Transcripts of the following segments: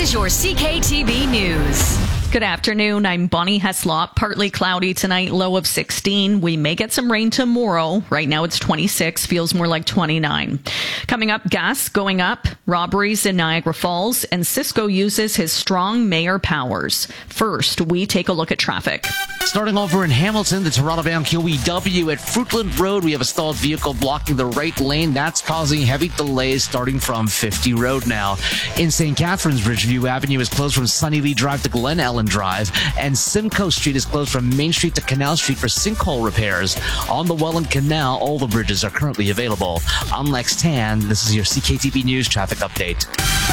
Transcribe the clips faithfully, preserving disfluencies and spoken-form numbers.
is your C K T B News. Good afternoon. I'm Bonnie Heslop. Partly cloudy tonight, low of sixteen. We may get some rain tomorrow. Right now it's twenty-six, feels more like twenty-nine. Coming up, gas going up, robberies in Niagara Falls, and Cisco uses his strong mayor powers. First, we take a look at traffic. Starting over in Hamilton, the Toronto-bound Q E W at Fruitland Road, we have a stalled vehicle blocking the right lane. That's causing heavy delays starting from fifty Road now. In Saint Catharines, Ridgeview Avenue is closed from Sunny Lee Drive to Glen Ellen Drive, and Simcoe Street is closed from Main Street to Canal Street for sinkhole repairs. On the Welland Canal, all the bridges are currently available. I'm Lex Tan. This is your C K T B News traffic update.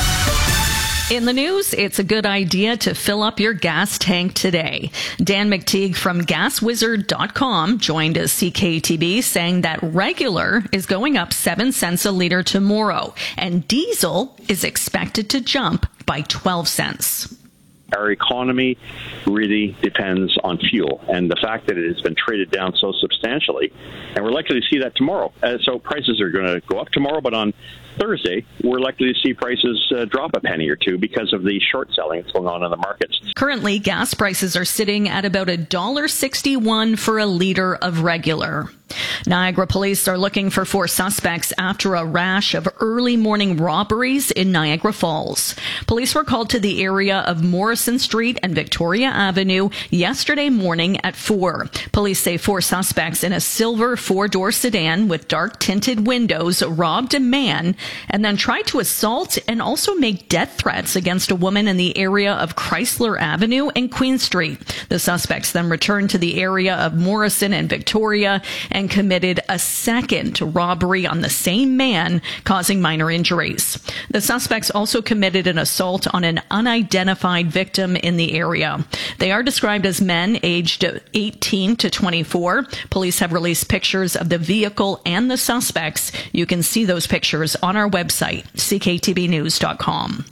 In the news, it's a good idea to fill up your gas tank today. Dan McTeague from gas wizard dot com joined us C K T B saying that regular is going up seven cents a liter tomorrow, and diesel is expected to jump by twelve cents. Our economy really depends on fuel, and the fact that it has been traded down so substantially, and we're likely to see that tomorrow. Uh, so prices are going to go up tomorrow, but on Thursday, we're likely to see prices uh, drop a penny or two because of the short selling that's going on in the markets. Currently, gas prices are sitting at about one dollar sixty-one for a liter of regular. Niagara police are looking for four suspects after a rash of early morning robberies in Niagara Falls. Police were called to the area of Morrison Street and Victoria Avenue yesterday morning at four. Police say four suspects in a silver four-door sedan with dark tinted windows robbed a man and then tried to assault and also make death threats against a woman in the area of Chrysler Avenue and Queen Street. The suspects then returned to the area of Morrison and Victoria and committed a second robbery on the same man, causing minor injuries. The suspects also committed an assault on an unidentified victim in the area. They are described as men aged eighteen to twenty-four. Police have released pictures of the vehicle and the suspects. You can see those pictures on our website, C K T B news dot com.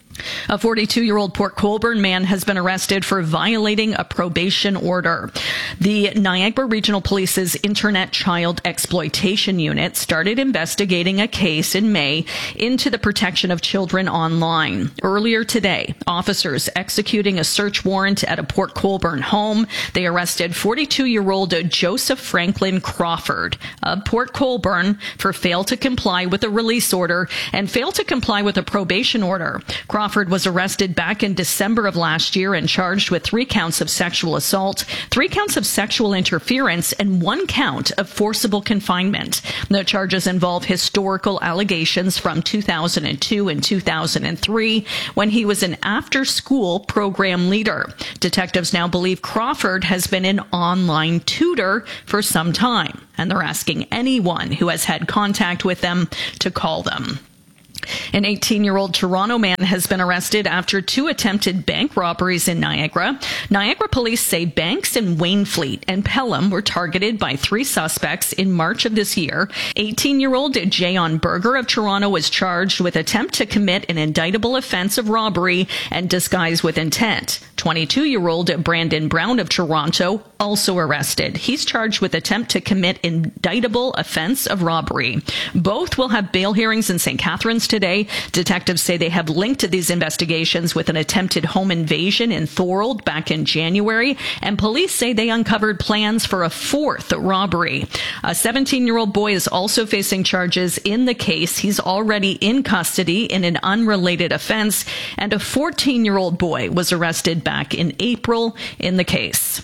A forty-two-year-old Port Colborne man has been arrested for violating a probation order. The Niagara Regional Police's Internet Child Exploitation Unit started investigating a case in May into the protection of children online. Earlier today, officers executing a search warrant at a Port Colborne home, they arrested forty-two-year-old Joseph Franklin Crawford of Port Colborne for fail to comply with a release order and fail to comply with a probation order. Crawford Crawford was arrested back in December of last year and charged with three counts of sexual assault, three counts of sexual interference, and one count of forcible confinement. The charges involve historical allegations from two thousand two and two thousand three when he was an after-school program leader. Detectives now believe Crawford has been an online tutor for some time, and they're asking anyone who has had contact with them to call them. An eighteen-year-old Toronto man has been arrested after two attempted bank robberies in Niagara. Niagara police say banks in Wainfleet and Pelham were targeted by three suspects in March of this year. eighteen-year-old Jayon Berger of Toronto was charged with attempt to commit an indictable offense of robbery and disguise with intent. twenty-two-year-old Brandon Brown of Toronto also arrested. He's charged with attempt to commit indictable offense of robbery. Both will have bail hearings in Saint Catharines today. Detectives say they have linked these investigations with an attempted home invasion in Thorold back in January, and police say they uncovered plans for a fourth robbery. A seventeen-year-old boy is also facing charges in the case. He's already in custody in an unrelated offense, and a fourteen-year-old boy was arrested back in April in the case.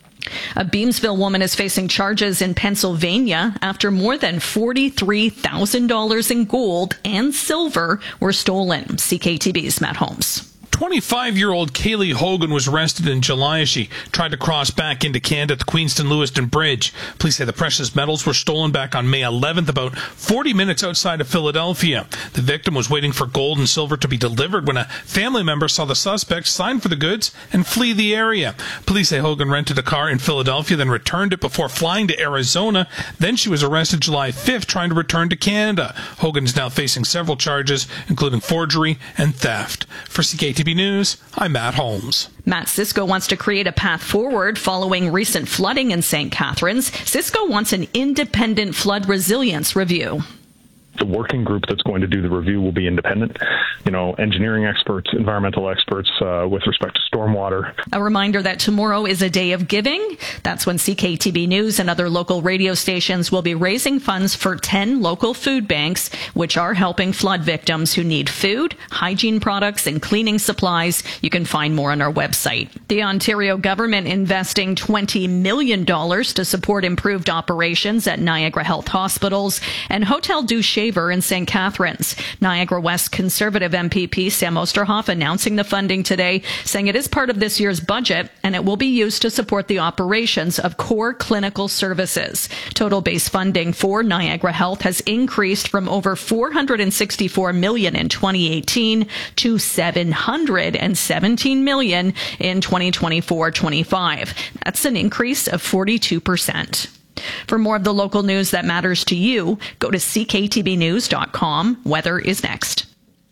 A Beamsville woman is facing charges in Pennsylvania after more than forty-three thousand dollars in gold and silver were stolen. C K T B's Matt Holmes. twenty-five-year-old Kaylee Hogan was arrested in July as she tried to cross back into Canada at the Queenston-Lewiston Bridge. Police say the precious metals were stolen back on May eleventh, about forty minutes outside of Philadelphia. The victim was waiting for gold and silver to be delivered when a family member saw the suspect sign for the goods and flee the area. Police say Hogan rented a car in Philadelphia, then returned it before flying to Arizona. Then she was arrested July fifth, trying to return to Canada. Hogan is now facing several charges, including forgery and theft. For C K T B News, I'm Matt Holmes. Matt Cisco wants to create a path forward following recent flooding in Saint Catharines. Cisco wants an independent flood resilience review. the working group that's going to do the review will be independent. You know, engineering experts, environmental experts uh, with respect to stormwater. A reminder that tomorrow is a day of giving. That's when C K T B News and other local radio stations will be raising funds for ten local food banks, which are helping flood victims who need food, hygiene products, and cleaning supplies. You can find more on our website. The Ontario government investing twenty million dollars to support improved operations at Niagara Health Hospitals and Hotel du Shaver in Saint Catharines. Niagara West Conservative M P P Sam Osterhoff announcing the funding today, saying it is part of this year's budget and it will be used to support the operations of core clinical services. Total base funding for Niagara Health has increased from over four hundred sixty-four million dollars in twenty eighteen to seven hundred seventeen million dollars in twenty twenty-four twenty-five. That's an increase of forty-two percent. For more of the local news that matters to you, go to c k t b news dot com. Weather is next.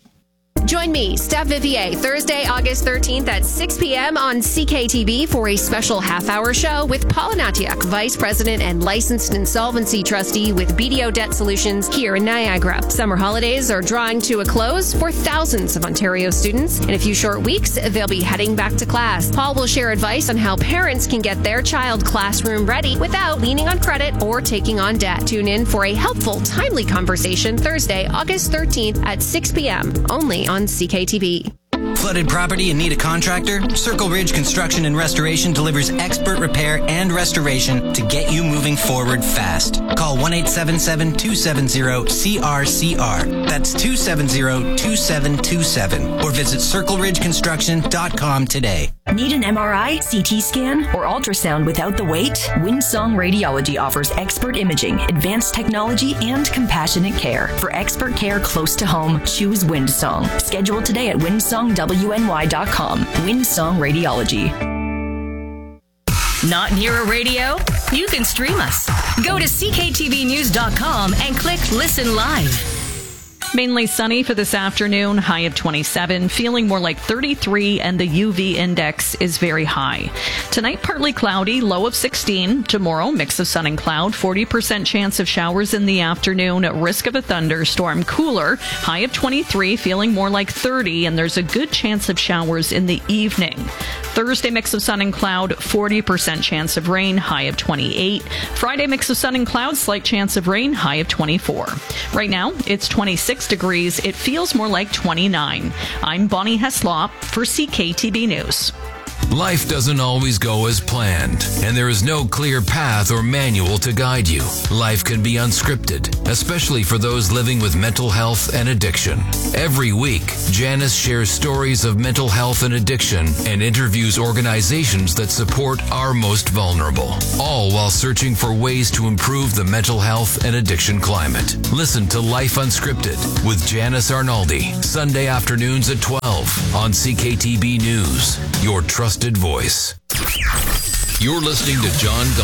Join me, Steph Vivier, Thursday, August thirteenth at six p.m. on C K T B for a special half-hour show with Paula Natiak, Vice President and Licensed Insolvency Trustee with B D O Debt Solutions here in Niagara. Summer holidays are drawing to a close for thousands of Ontario students. In a few short weeks, they'll be heading back to class. Paul will share advice on how parents can get their child classroom ready without leaning on credit or taking on debt. Tune in for a helpful, timely conversation Thursday, August thirteenth at six p.m. only on C K T V. Flooded property and need a contractor? Circle Ridge Construction and Restoration delivers expert repair and restoration to get you moving forward fast. Call one eight seven seven, two seven zero, C R C R. That's two seven zero, two seven two seven. Or visit circle ridge construction dot com today. Need an M R I, C T scan, or ultrasound without the wait? Windsong Radiology offers expert imaging, advanced technology, and compassionate care. For expert care close to home, choose Windsong. Schedule today at windsong w n y dot com. Windsong Radiology. Not near a radio? You can stream us. Go to c k t v news dot com and click Listen Live. Mainly sunny for this afternoon, high of twenty-seven, feeling more like thirty-three, and the U V index is very high. Tonight, partly cloudy, low of sixteen. Tomorrow, mix of sun and cloud, forty percent chance of showers in the afternoon, risk of a thunderstorm, cooler, high of twenty-three, feeling more like thirty, and there's a good chance of showers in the evening. Thursday, mix of sun and cloud, forty percent chance of rain, high of twenty-eight. Friday, mix of sun and cloud, slight chance of rain, high of twenty-four. Right now, it's twenty-six degrees. It feels more like twenty-nine. I'm Bonnie Heslop for C K T B News. Life doesn't always go as planned, and there is no clear path or manual to guide you. Life can be unscripted, especially for those living with mental health and addiction. Every week, Janice shares stories of mental health and addiction and interviews organizations that support our most vulnerable, all while searching for ways to improve the mental health and addiction climate. Listen to Life Unscripted with Janice Arnaldi, Sunday afternoons at twelve on C K T B News, your trusted voice. You're listening to John